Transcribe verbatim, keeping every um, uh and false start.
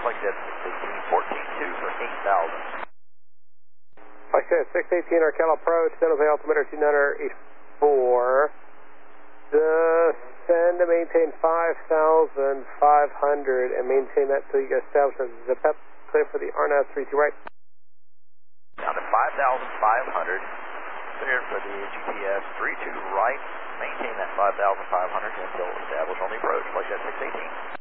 Flight Jet six eighteen, fourteen two for eight thousand. Flight Jet six eighteen, Arkel approach, San Jose altimeter two nine eight four. Descend to maintain five thousand five hundred and maintain that till you get established as the P E P. Clear for the R N A V three two right. Down to five thousand five hundred. Clear for the G T S three two right. Maintain that five thousand five hundred until established on the approach. Flight Jet six eighteen.